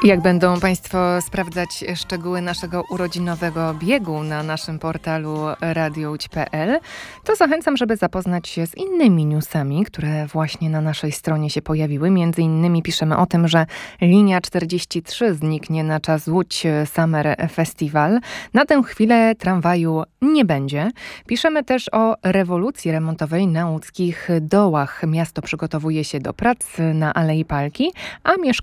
Jak będą Państwo sprawdzać szczegóły naszego urodzinowego biegu na naszym portalu radiołódź.pl, to zachęcam, żeby zapoznać się z innymi newsami, które właśnie na naszej stronie się pojawiły. Między innymi piszemy o tym, że linia 43 zniknie na czas Łódź Summer Festival. Na tę chwilę tramwaju nie będzie. Piszemy też o rewolucji remontowej na łódzkich dołach. Miasto przygotowuje się do prac na Alei Palki, a mieszkańcy